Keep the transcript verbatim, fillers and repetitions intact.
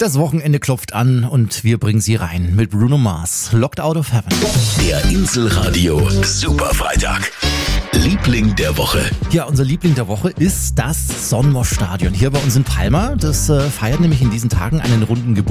Das Wochenende klopft an und wir bringen sie rein mit Bruno Mars, Locked Out of Heaven. Der Inselradio Superfreitag. Liebling der Woche. Ja, unser Liebling der Woche ist das Sonmos Stadion hier bei uns in Palma. Das äh, feiert nämlich in diesen Tagen einen runden Geburtstag.